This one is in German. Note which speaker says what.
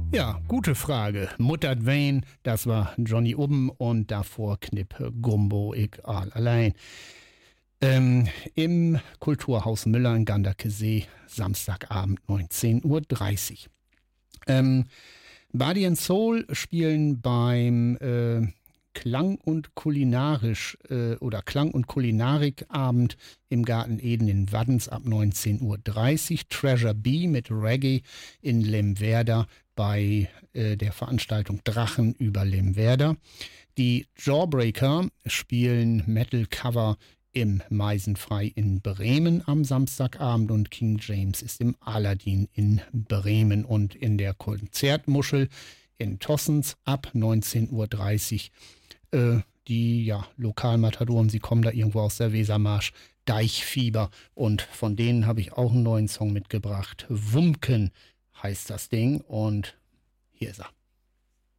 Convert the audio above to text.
Speaker 1: Ja, gute Frage. Muttert Wayne, das war Johnny Ubben und davor Knipp Gumbo, ich all allein. Im Kulturhaus Müller in Ganderkesee, Samstagabend 19:30 Uhr. Body and Soul spielen beim Klang- und Kulinarikabend im Garten Eden in Waddens ab 19:30 Uhr. Treasure B mit Reggae in Lemwerder bei der Veranstaltung Drachen über Lemwerder. Die Jawbreaker spielen Metal-Cover im Meisenfrei in Bremen am Samstagabend und King James ist im Aladdin in Bremen und in der Konzertmuschel in Tossens ab 19:30 Uhr. Die Lokalmatadoren, sie kommen da irgendwo aus der Wesermarsch, Deichfieber, und von denen habe ich auch einen neuen Song mitgebracht. Wumken heißt das Ding und hier ist er.